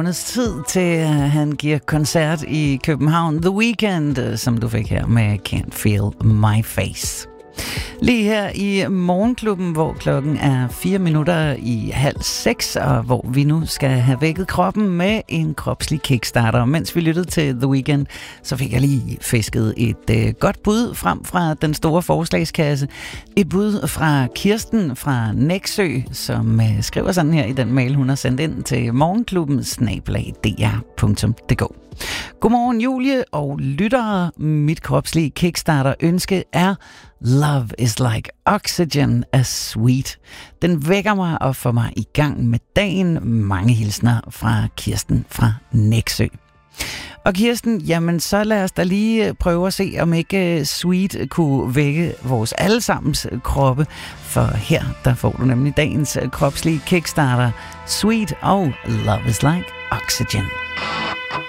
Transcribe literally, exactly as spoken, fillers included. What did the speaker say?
Tid til, at han giver koncert i København. The Weeknd, som du fik her med Can't Feel My Face. Lige her i Morgenklubben, hvor klokken er fire minutter i halv seks, og hvor vi nu skal have vækket kroppen med en kropslig kickstarter. Mens vi lyttede til The Weeknd, så fik jeg lige fisket et øh, godt bud frem fra den store forslagskasse. Et bud fra Kirsten fra Nexø, som øh, skriver sådan her i den mail, hun har sendt ind til morgenklubben snabel-a d r punktum d k. Godmorgen Julie og lyttere. Mit kropslige kickstarter ønske er Love is like oxygen as sweet. Den vækker mig og får mig i gang med dagen. Mange hilsner fra Kirsten fra Nexø. Og Kirsten, jamen så lad os da lige prøve at se, om ikke Sweet kunne vække vores allesammens kroppe. For her, der får du nemlig dagens kropslige kickstarter. Sweet og Love is like oxygen.